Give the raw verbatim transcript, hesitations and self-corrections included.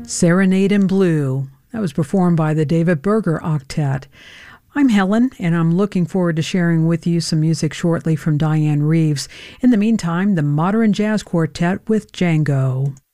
Serenade in Blue. That was performed by the David Berger Octet. I'm Helen, and I'm looking forward to sharing with you some music shortly from Diane Reeves. In the meantime, the Modern Jazz Quartet with Django.